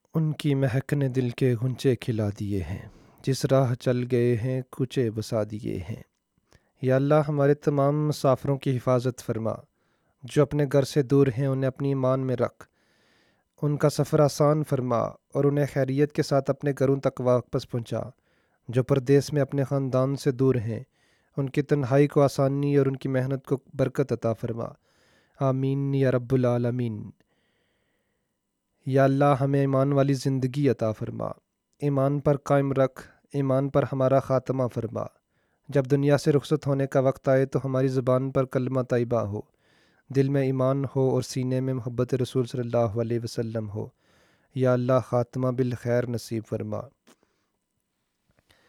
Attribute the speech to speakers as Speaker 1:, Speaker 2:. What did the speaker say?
Speaker 1: उनकी महक ने दिल के गुंचे खिला दिए हैं, जिस राह चल गए हैं कुचे बसा दिए हैं। या अल्लाह हमारे तमाम मुसाफिरों की हिफाजत फरमा, जो अपने घर से दूर हैं उन्हें अपनी ईमान में रख, उनका सफ़र आसान फरमा और उन्हें खैरियत के साथ अपने घरों तक वापस पहुँचा। जो परदेस में अपने ख़ानदान से दूर हैं उनकी तन्हाई को आसानी और उनकी मेहनत को बरकत अता फरमा। आमीन या रब्बुल आलमीन। या अल्लाह हमें ईमान वाली ज़िंदगी अता फरमा, ईमान पर कायम रख, ईमान पर हमारा ख़ात्मा फरमा। जब दुनिया से रुखसत होने का वक्त आए तो हमारी ज़ुबान पर कलमा तैयबा हो, दिल में ईमान हो और सीने में मोहब्बत रसूल सल्लल्लाहु अलैहि वसल्लम हो। या अल्लाह ख़ात्मा बिल खैर नसीब फरमा।